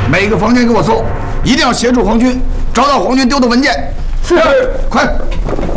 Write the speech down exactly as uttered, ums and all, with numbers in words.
每个房间给我搜，一定要协助皇军找到皇军丢的文件。 是， 快！